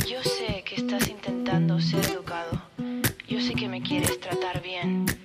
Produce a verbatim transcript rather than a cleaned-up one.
Yo sé que estás intentando ser educado. Yo sé que me quieres tratar bien.